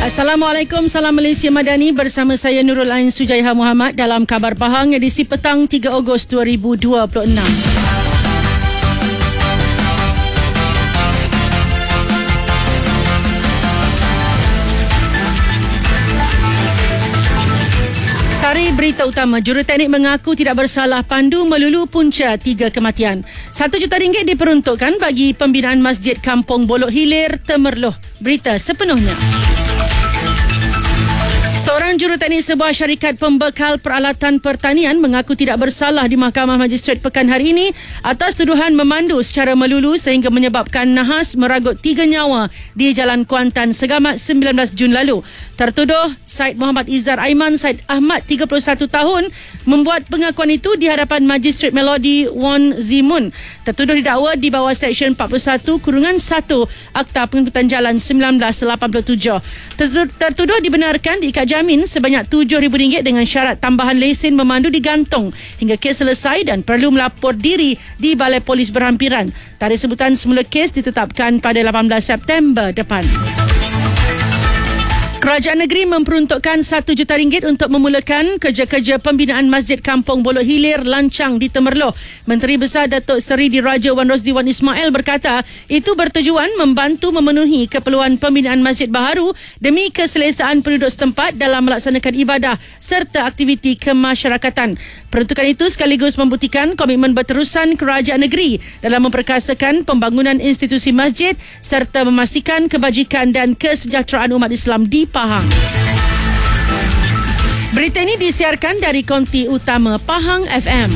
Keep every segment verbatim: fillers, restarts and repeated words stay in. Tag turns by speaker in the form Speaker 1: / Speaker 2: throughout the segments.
Speaker 1: Assalamualaikum, salam Malaysia Madani, bersama saya Nurul Ain Sujaiha Muhammad dalam Khabar Pahang edisi petang tiga Ogos dua ribu dua puluh enam. Sari berita utama, juruteknik mengaku tidak bersalah pandu melulu punca tiga kematian. Satu juta ringgit diperuntukkan bagi pembinaan Masjid Kampung Bolok Hilir, Temerloh. Berita sepenuhnya. Seorang juruteknik sebuah syarikat pembekal peralatan pertanian mengaku tidak bersalah di Mahkamah Magistrate Pekan hari ini atas tuduhan memandu secara melulu sehingga menyebabkan nahas meragut tiga nyawa di Jalan Kuantan Segamat sembilan belas Jun lalu. Tertuduh Said Muhammad Izzar Aiman Said Ahmad, tiga puluh satu tahun, membuat pengakuan itu di hadapan Magistrate Melody Wan Zimun. Tertuduh didakwa di bawah Seksyen empat puluh satu kurungan satu Akta Pengangkutan Jalan sembilan belas lapan puluh tujuh. Tertuduh, tertuduh dibenarkan diikat jamin sebanyak tujuh ribu ringgit dengan syarat tambahan lesen memandu digantung hingga kes selesai dan perlu melapor diri di Balai Polis berhampiran. Tarikh sebutan semula kes ditetapkan pada lapan belas September depan. Kerajaan negeri memperuntukkan satu juta ringgit untuk memulakan kerja-kerja pembinaan Masjid Kampung Bolok Hilir Lancang di Temerloh. Menteri Besar Datuk Seri Diraja Wan Rosli Wan Ismail berkata itu bertujuan membantu memenuhi keperluan pembinaan masjid baharu demi keselesaan penduduk setempat dalam melaksanakan ibadah serta aktiviti kemasyarakatan. Peruntukan itu sekaligus membuktikan komitmen berterusan kerajaan negeri dalam memperkasakan pembangunan institusi masjid serta memastikan kebajikan dan kesejahteraan umat Islam di Pahang. Berita ini disiarkan dari konti utama Pahang F M.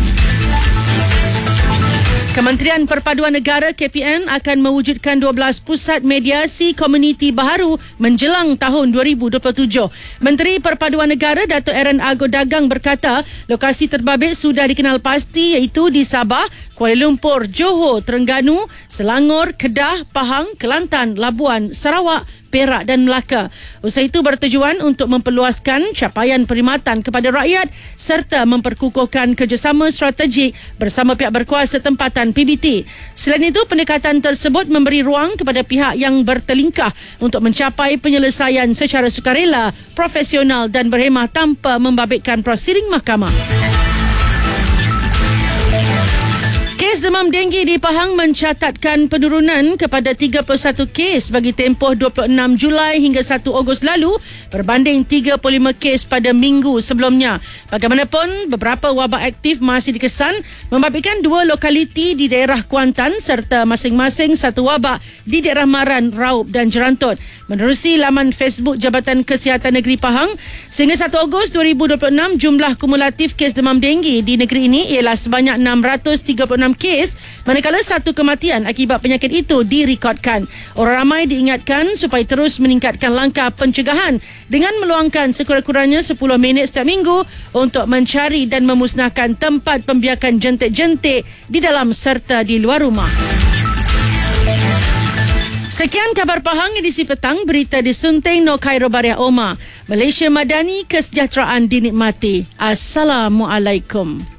Speaker 1: Kementerian Perpaduan Negara K P N akan mewujudkan dua belas pusat mediasi komuniti baharu menjelang tahun dua ribu dua puluh tujuh. Menteri Perpaduan Negara Datuk Aaron Argo Dagang berkata lokasi terbabit sudah dikenal pasti iaitu di Sabah, Kuala Lumpur, Johor, Terengganu, Selangor, Kedah, Pahang, Kelantan, Labuan, Sarawak, Perak dan Melaka. Usaha itu bertujuan untuk memperluaskan capaian perkhidmatan kepada rakyat serta memperkukuhkan kerjasama strategik bersama pihak berkuasa tempatan P B T. Selain itu, pendekatan tersebut memberi ruang kepada pihak yang bertelingkah untuk mencapai penyelesaian secara sukarela, profesional dan berhemah tanpa membabitkan prosiding mahkamah. Kes demam denggi di Pahang mencatatkan penurunan kepada tiga puluh satu kes bagi tempoh dua puluh enam Julai hingga satu Ogos lalu berbanding tiga puluh lima kes pada minggu sebelumnya. Bagaimanapun, beberapa wabak aktif masih dikesan membabitkan dua lokaliti di daerah Kuantan serta masing-masing satu wabak di daerah Maran, Raub dan Jerantut. Menerusi laman Facebook Jabatan Kesihatan Negeri Pahang, sehingga satu Ogos dua ribu dua puluh enam jumlah kumulatif kes demam denggi di negeri ini ialah sebanyak enam ratus tiga puluh enam kes, manakala satu kematian akibat penyakit itu direkodkan. Orang ramai diingatkan supaya terus meningkatkan langkah pencegahan dengan meluangkan sekurang-kurangnya sepuluh minit setiap minggu untuk mencari dan memusnahkan tempat pembiakan jentik-jentik di dalam serta di luar rumah. Sekian Khabar Pahang edisi petang, berita disunting No Khairul Bariah Omar. Malaysia Madani, kesejahteraan dinikmati. Assalamualaikum.